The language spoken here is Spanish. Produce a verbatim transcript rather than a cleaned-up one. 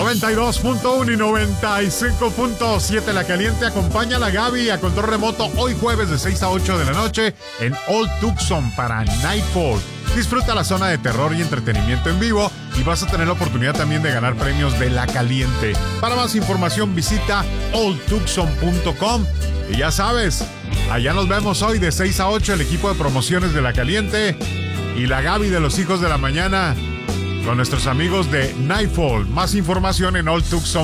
noventa y dos punto uno y noventa y cinco punto siete La Caliente. Acompaña a la Gaby a control remoto hoy jueves de seis a ocho de la noche en Old Tucson para Nightfall. Disfruta la zona de terror y entretenimiento en vivo y vas a tener la oportunidad también de ganar premios de La Caliente. Para más información visita old tucson punto com. Y ya sabes, allá nos vemos hoy de seis a ocho el equipo de promociones de La Caliente y la Gaby de los Hijos de la Mañana con nuestros amigos de Nightfall. Más información en old tucson